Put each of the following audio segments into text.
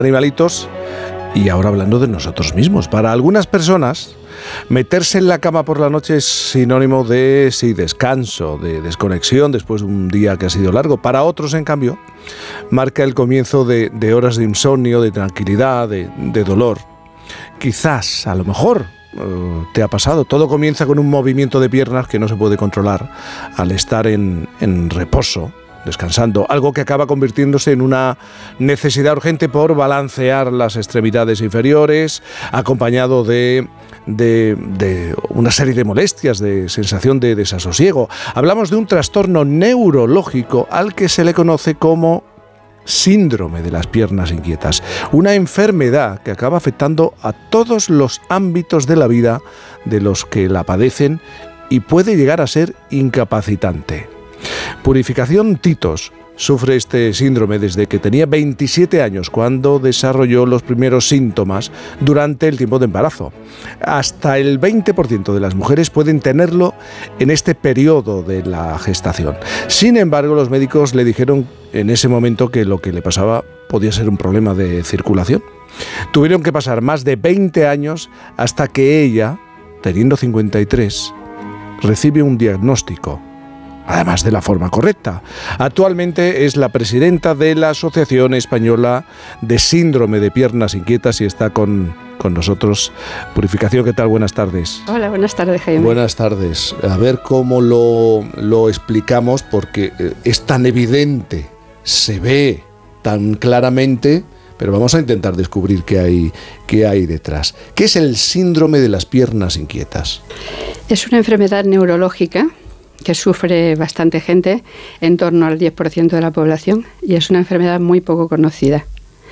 animalitos y ahora hablando de nosotros mismos. Para algunas personas, meterse en la cama por la noche es sinónimo de descanso, de desconexión después de un día que ha sido largo. Para otros, en cambio, marca el comienzo de horas de insomnio, de tranquilidad, de dolor. Quizás, a lo mejor, te ha pasado. Todo comienza con un movimiento de piernas que no se puede controlar al estar en reposo, descansando, algo que acaba convirtiéndose en una necesidad urgente por balancear las extremidades inferiores, acompañado de una serie de molestias, de sensación de desasosiego. Hablamos de un trastorno neurológico al que se le conoce como síndrome de las piernas inquietas, una enfermedad que acaba afectando a todos los ámbitos de la vida de los que la padecen y puede llegar a ser incapacitante. Purificación Titos sufre este síndrome desde que tenía 27 años, cuando desarrolló los primeros síntomas durante el tiempo de embarazo. Hasta el 20% de las mujeres pueden tenerlo en este periodo de la gestación. Sin embargo, los médicos le dijeron en ese momento que lo que le pasaba podía ser un problema de circulación. Tuvieron que pasar más de 20 años hasta que ella, teniendo 53, recibe un diagnóstico, además de la forma correcta. Actualmente es la presidenta de la Asociación Española de Síndrome de Piernas Inquietas y está con nosotros. Purificación, ¿qué tal? Buenas tardes. Hola, buenas tardes, Jaime. Buenas tardes. A ver cómo lo explicamos, porque es tan evidente, se ve tan claramente, pero vamos a intentar descubrir qué hay detrás. ¿Qué es el síndrome de las piernas inquietas? Es una enfermedad neurológica que sufre bastante gente, en torno al 10% de la población, y es una enfermedad muy poco conocida.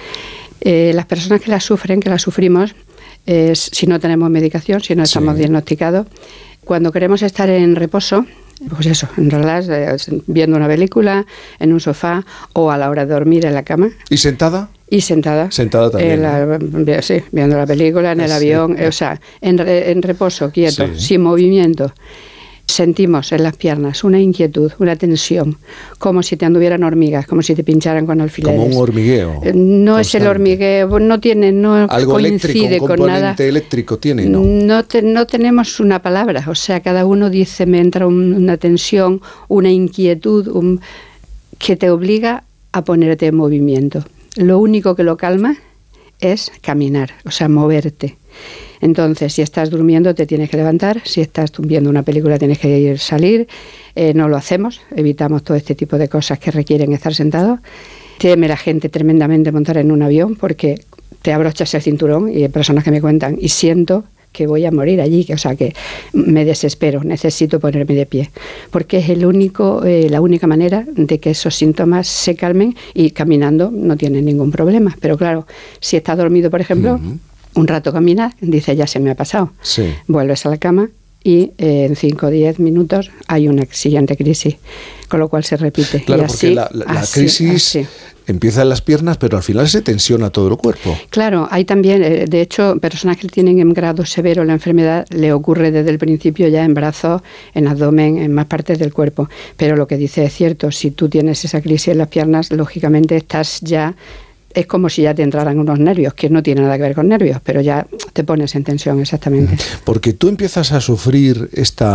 Las personas que la sufren, que la sufrimos, si no tenemos medicación, si no estamos diagnosticados, cuando queremos estar en reposo, pues eso, en relax, viendo una película, en un sofá o a la hora de dormir en la cama. ¿Y sentada? Y sentada. Sentada también. Sí, viendo la película, en el avión, o sea, en reposo, quieto, sin movimiento. Sentimos en las piernas una inquietud, una tensión, como si te anduvieran hormigas, como si te pincharan con alfileres. Como un hormigueo. No constante. Es el hormigueo, no algo coincide eléctrico, con nada. Eléctrico tiene, ¿no? No tenemos una palabra, o sea, cada uno dice, me entra una tensión, una inquietud, que te obliga a ponerte en movimiento. Lo único que lo calma es caminar, o sea, moverte. Entonces, si estás durmiendo te tienes que levantar, si estás viendo una película tienes que salir, no lo hacemos, evitamos todo este tipo de cosas que requieren estar sentados. Teme la gente tremendamente montar en un avión porque te abrochas el cinturón y hay personas que me cuentan y siento que voy a morir allí, o sea que me desespero, necesito ponerme de pie, porque es la única manera de que esos síntomas se calmen y caminando no tienen ningún problema. Pero claro, si estás dormido, por ejemplo, un rato caminas, dice ya se me ha pasado, vuelves a la cama y en 5 o 10 minutos hay una siguiente crisis, con lo cual se repite. Claro, y así, porque la crisis empieza en las piernas, pero al final se tensiona todo el cuerpo. Claro, hay también, de hecho, personas que tienen en grado severo la enfermedad, le ocurre desde el principio ya en brazos, en abdomen, en más partes del cuerpo. Pero lo que dice es cierto, si tú tienes esa crisis en las piernas, lógicamente estás ya... Es como si ya te entraran unos nervios, que no tiene nada que ver con nervios, pero ya te pones en tensión, exactamente. Porque tú empiezas a sufrir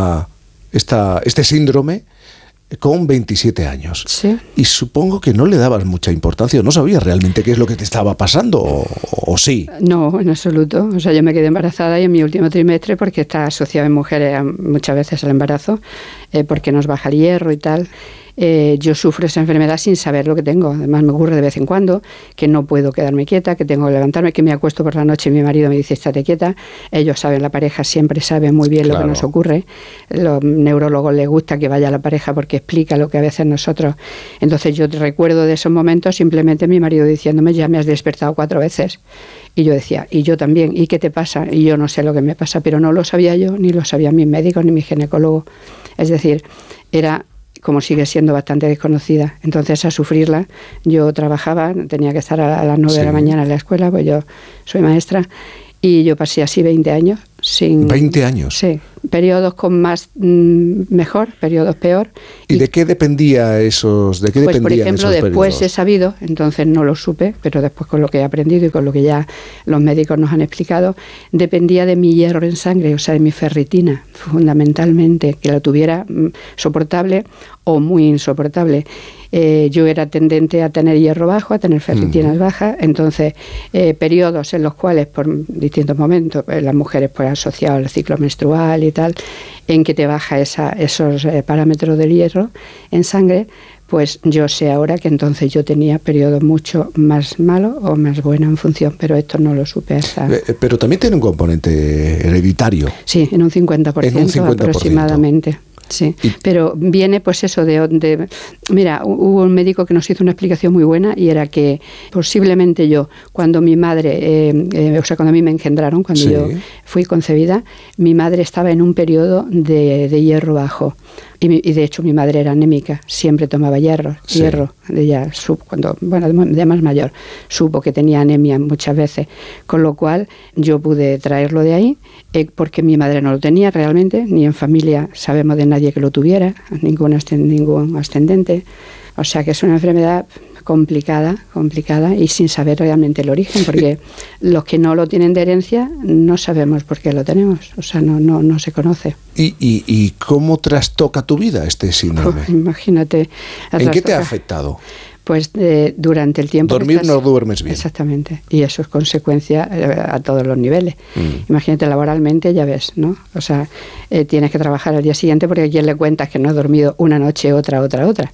este síndrome con 27 años. Sí. Y supongo que no le dabas mucha importancia, no sabías realmente qué es lo que te estaba pasando, o sí. No, en absoluto. O sea, yo me quedé embarazada y en mi último trimestre, porque está asociado en mujeres muchas veces al embarazo, porque nos baja el hierro y tal. Yo sufro esa enfermedad sin saber lo que tengo. Además me ocurre de vez en cuando que no puedo quedarme quieta, que tengo que levantarme, que me acuesto por la noche y mi marido me dice estate quieta. Ellos saben, la pareja siempre sabe muy bien lo que nos ocurre. Los neurólogos les gusta que vaya la pareja porque explica lo que a veces nosotros. Entonces yo recuerdo de esos momentos simplemente mi marido diciéndome ya me has despertado 4 veces. Y yo decía, y yo también, ¿y qué te pasa? Y yo no sé lo que me pasa, pero no lo sabía yo, ni lo sabían mis médicos, ni mi ginecólogo. Es decir, era... como sigue siendo bastante desconocida. Entonces, a sufrirla, yo trabajaba, tenía que estar a las 9 de la mañana en la escuela, pues yo soy maestra, y yo pasé así 20 años sin... ¿20 años? Sí, periodos con más mejor, periodos peor. ¿Y de qué dependía Pues, por ejemplo, después periodos? he sabido, entonces no lo supe, pero después con lo que he aprendido y con lo que ya los médicos nos han explicado, dependía de mi hierro en sangre, o sea, de mi ferritina, fundamentalmente, que lo tuviera soportable o muy insoportable. Yo era tendente a tener hierro bajo, a tener ferritinas bajas, entonces periodos en los cuales por distintos momentos las mujeres pues asociado al ciclo menstrual y tal, en que te baja esos parámetros del hierro en sangre, pues yo sé ahora que entonces yo tenía periodos mucho más malos o más buenos en función, pero esto no lo supe hasta... Pero también tiene un componente hereditario. Sí, en un 50%, aproximadamente. Sí, pero viene pues eso de... Mira, hubo un médico que nos hizo una explicación muy buena y era que posiblemente yo, cuando mi madre, o sea, cuando a mí me engendraron, cuando yo fui concebida, mi madre estaba en un periodo de hierro bajo. Y de hecho mi madre era anémica, siempre tomaba hierro, ella de más mayor, supo que tenía anemia muchas veces, con lo cual yo pude traerlo de ahí, porque mi madre no lo tenía realmente, ni en familia sabemos de nadie que lo tuviera, ningún ascendente, o sea que es una enfermedad complicada y sin saber realmente el origen, porque los que no lo tienen de herencia no sabemos por qué lo tenemos, o sea, no se conoce. ¿Y cómo trastoca tu vida este síndrome? Imagínate. ¿En qué te ha afectado? Pues durante el tiempo... Dormir no duermes bien. Exactamente, y eso es consecuencia a todos los niveles. Imagínate, laboralmente ya ves, ¿no? O sea, tienes que trabajar al día siguiente porque a quien le cuentas que no has dormido una noche, otra.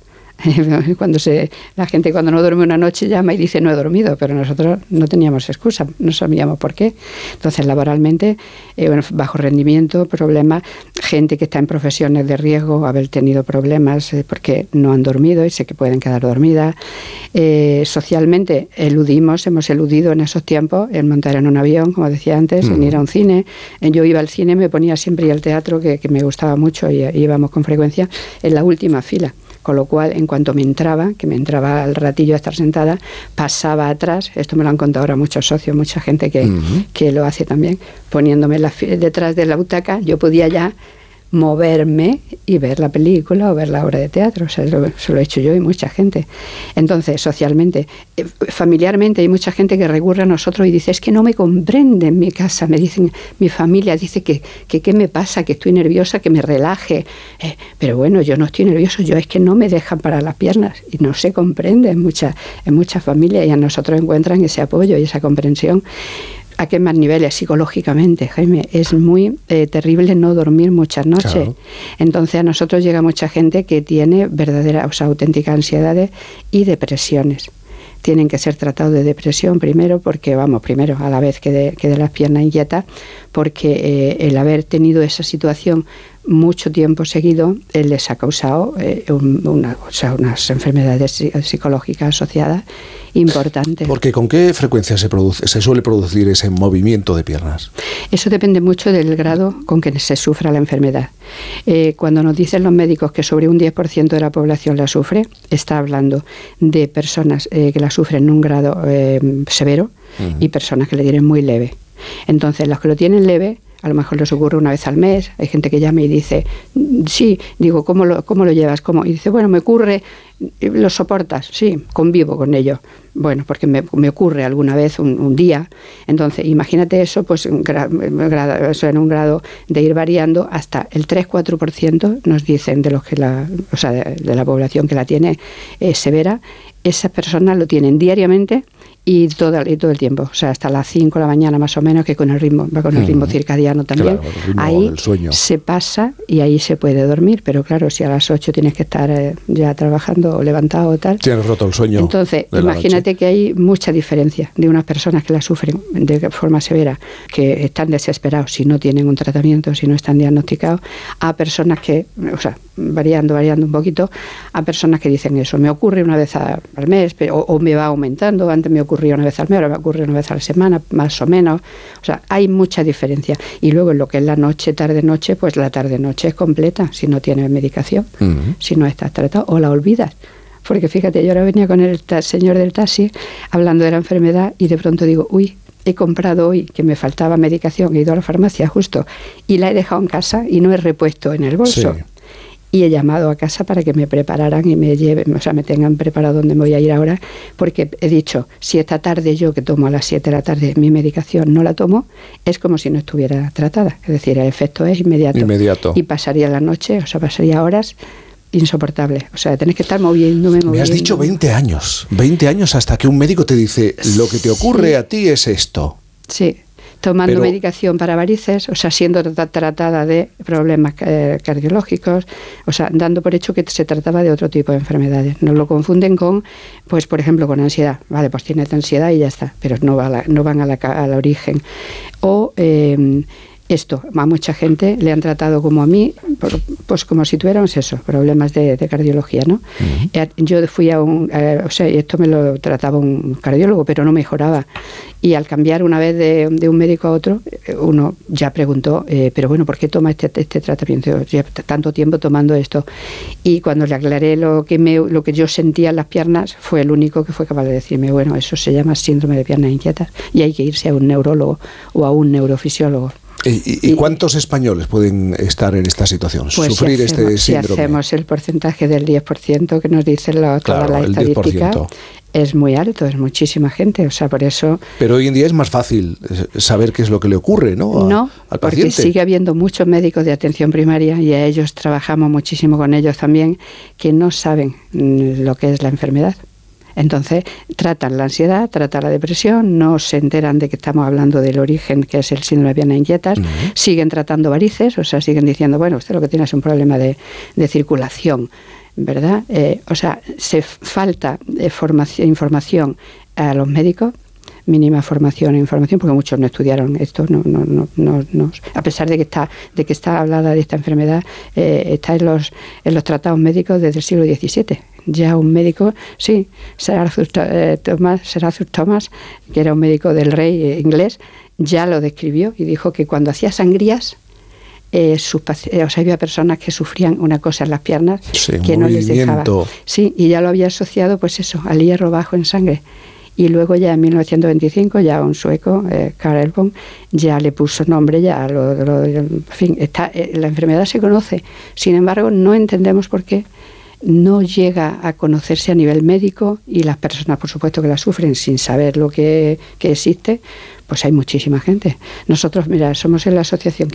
La gente cuando no duerme una noche llama y dice no he dormido, pero nosotros no teníamos excusa, no sabíamos por qué. Entonces laboralmente, bajo rendimiento, problemas, gente que está en profesiones de riesgo, haber tenido problemas porque no han dormido y sé que pueden quedar dormidas. Socialmente hemos eludido en esos tiempos el montar en un avión, como decía antes, en ir a un cine. Yo iba al cine, me ponía siempre y al teatro, que me gustaba mucho y íbamos con frecuencia, en la última fila. Con lo cual, en cuanto me entraba al ratillo de estar sentada, pasaba atrás, esto me lo han contado ahora muchos socios, mucha gente que lo hace también, poniéndome detrás de la butaca, yo podía ya moverme y ver la película o ver la obra de teatro, o sea, eso lo he hecho yo y mucha gente. Entonces, socialmente, familiarmente, hay mucha gente que recurre a nosotros y dice, es que no me comprende en mi casa, me dicen, mi familia dice que qué me pasa, que estoy nerviosa, que me relaje, pero bueno, yo no estoy nervioso, yo es que no me dejan parar las piernas y no se comprende en muchas familias, y a nosotros encuentran ese apoyo y esa comprensión. ¿A qué más niveles? Psicológicamente, Jaime, es muy terrible no dormir muchas noches. Claro. Entonces a nosotros llega mucha gente que tiene auténticas ansiedades y depresiones. Tienen que ser tratados de depresión primero, a la vez que de las piernas inquietas, porque el haber tenido esa situación mucho tiempo seguido les ha causado unas enfermedades psicológicas asociadas importantes. Porque ¿con qué frecuencia se suele producir ese movimiento de piernas? Eso depende mucho del grado con que se sufra la enfermedad. Cuando nos dicen los médicos que sobre un 10% de la población la sufre, está hablando de personas que la sufren en un grado severo y personas que le tienen muy leve. Entonces, los que lo tienen leve, a lo mejor les ocurre una vez al mes. Hay gente que llama y dice, sí, digo, ¿cómo lo llevas? ¿Cómo? Y dice, bueno, me ocurre, ¿lo soportas? Sí, convivo con ello. Bueno, porque me ocurre alguna vez un día. Entonces, imagínate eso, pues en un grado de ir variando hasta el 3-4% nos dicen de los que de la población que la tiene severa, esas personas lo tienen diariamente y todo el tiempo, o sea, hasta las 5 de la mañana más o menos, que con el ritmo circadiano también, claro, ahí se pasa y ahí se puede dormir, pero claro, si a las 8 tienes que estar ya trabajando o levantado o tal, tienes roto el sueño. Entonces, imagínate que hay mucha diferencia de unas personas que la sufren de forma severa, que están desesperados si no tienen un tratamiento, si no están diagnosticados, a personas que, o sea, variando un poquito, a personas que dicen eso, me ocurre una vez al mes, o me va aumentando, antes me ocurría una vez al mes, ahora me ocurre una vez a la semana, más o menos, o sea, hay mucha diferencia. Y luego en lo que es la noche, tarde-noche, pues la tarde-noche es completa, si no tienes medicación, si no estás tratado, o la olvidas. Porque fíjate, yo ahora venía con el señor del taxi hablando de la enfermedad y de pronto digo, uy, he comprado hoy, que me faltaba medicación, he ido a la farmacia justo, y la he dejado en casa y no he repuesto en el bolso. Sí. Y he llamado a casa para que me prepararan y me lleven, o sea, me tengan preparado donde me voy a ir ahora, porque he dicho, si esta tarde yo, que tomo a las 7 de la tarde mi medicación, no la tomo, es como si no estuviera tratada. Es decir, el efecto es inmediato. Y pasaría la noche, o sea, pasaría horas insoportables. O sea, tenés que estar moviéndome. Me has dicho 20 años. 20 años hasta que un médico te dice, lo que te ocurre a ti es esto. Sí. Tomando medicación para varices, o sea, siendo tratada de problemas cardiológicos, o sea, dando por hecho que se trataba de otro tipo de enfermedades. Nos lo confunden con, pues, por ejemplo, con ansiedad. Vale, pues tienes ansiedad y ya está, pero no van al origen. O esto, a mucha gente le han tratado como a mí, pues como si tuviéramos eso, problemas de cardiología, ¿no? Yo fui a o sea, esto me lo trataba un cardiólogo, pero no mejoraba. Y al cambiar una vez de un médico a otro, uno ya preguntó, pero bueno, ¿por qué toma este tratamiento? Ya tanto tiempo tomando esto. Y cuando le aclaré lo que yo sentía en las piernas, fue el único que fue capaz de decirme, bueno, eso se llama síndrome de piernas inquietas y hay que irse a un neurólogo o a un neurofisiólogo. ¿Y cuántos españoles pueden estar en esta situación, pues sufrir este síndrome? Si hacemos el porcentaje del 10% que nos dice toda la estadística, 10%. Es muy alto, es muchísima gente, o sea, por eso... Pero hoy en día es más fácil saber qué es lo que le ocurre, ¿no? Al paciente. Porque sigue habiendo muchos médicos de atención primaria y a ellos trabajamos muchísimo con ellos también, que no saben lo que es la enfermedad. Entonces, tratan la ansiedad, tratan la depresión, no se enteran de que estamos hablando del origen, que es el síndrome de piernas inquietas, siguen tratando varices, o sea, siguen diciendo, bueno, usted lo que tiene es un problema de circulación, ¿verdad? O sea, falta información a los médicos, mínima formación e información, porque muchos no estudiaron esto, no, a pesar de que está hablada de esta enfermedad, está en los tratados médicos desde el siglo XVII. Ya un médico, sí, Sir Arthur Thomas, que era un médico del rey inglés, ya lo describió y dijo que cuando hacía sangrías, había personas que sufrían una cosa en las piernas que no les dejaba. Sí, y ya lo había asociado, pues eso, al hierro bajo en sangre. Y luego ya en 1925, ya un sueco, Karl Elbom, ya le puso nombre, en fin, la enfermedad se conoce. Sin embargo, no entendemos por qué no llega a conocerse a nivel médico y las personas, por supuesto, que la sufren sin saber lo que existe, pues hay muchísima gente. Nosotros, mira, somos en la asociación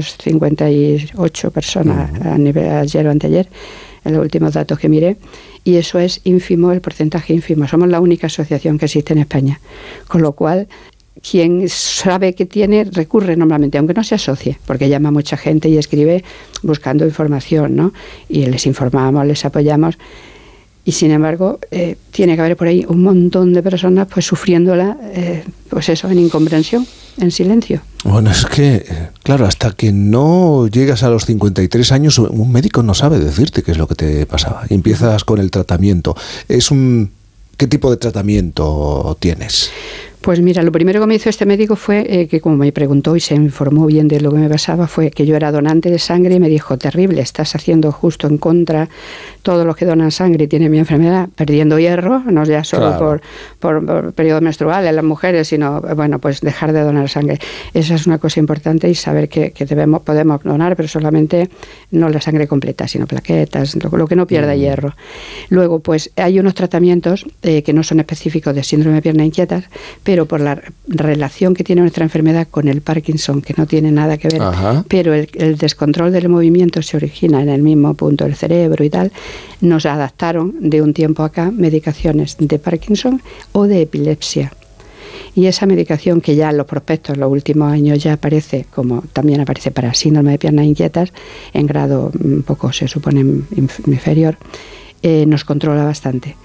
558 personas ayer o anteayer, en los últimos datos que miré, y eso es ínfimo, el porcentaje ínfimo. Somos la única asociación que existe en España, con lo cual quien sabe que tiene recurre normalmente, aunque no se asocie, porque llama mucha gente y escribe buscando información, ¿no? Y les informamos, les apoyamos, y sin embargo tiene que haber por ahí un montón de personas pues sufriéndola, pues eso, en incomprensión, en silencio. Bueno, es que, claro, hasta que no llegas a los 53 años, un médico no sabe decirte qué es lo que te pasaba. Y empiezas con el tratamiento. ¿Qué tipo de tratamiento tienes? Pues mira, lo primero que me hizo este médico fue que, como me preguntó y se informó bien de lo que me pasaba, fue que yo era donante de sangre y me dijo, terrible, estás haciendo justo en contra todos los que donan sangre y tienen mi enfermedad, perdiendo hierro, no ya solo por periodo menstrual en las mujeres, sino, bueno, pues dejar de donar sangre. Esa es una cosa importante, y saber que podemos donar, pero solamente no la sangre completa, sino plaquetas, lo que no pierda hierro. Luego, pues hay unos tratamientos que no son específicos de síndrome de piernas inquietas, pero por la relación que tiene nuestra enfermedad con el Parkinson, que no tiene nada que ver, pero el descontrol del movimiento se origina en el mismo punto del cerebro y tal, nos adaptaron de un tiempo acá medicaciones de Parkinson o de epilepsia. Y esa medicación, que ya en los prospectos en los últimos años ya aparece, como también aparece para síndrome de piernas inquietas, en grado un poco se supone inferior, nos controla bastante.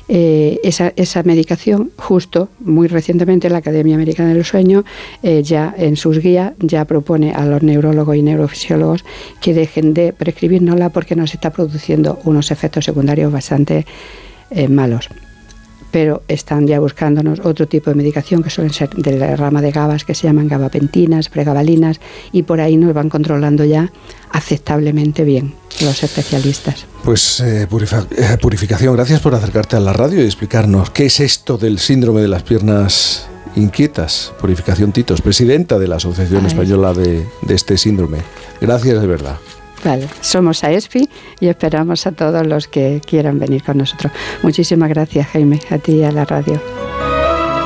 Esa medicación, justo muy recientemente la Academia Americana del Sueño ya en sus guías ya propone a los neurólogos y neurofisiólogos que dejen de prescribírnosla, porque nos está produciendo unos efectos secundarios bastante malos. Pero están ya buscándonos otro tipo de medicación, que suelen ser de la rama de GABAs, que se llaman gabapentinas, pregabalinas, y por ahí nos van controlando ya aceptablemente bien los especialistas. Pues Purificación, gracias por acercarte a la radio y explicarnos qué es esto del síndrome de las piernas inquietas. Purificación Titos, presidenta de la Asociación Española de este síndrome. Gracias de verdad. Vale, somos AESFI y esperamos a todos los que quieran venir con nosotros. Muchísimas gracias, Jaime, a ti y a la radio.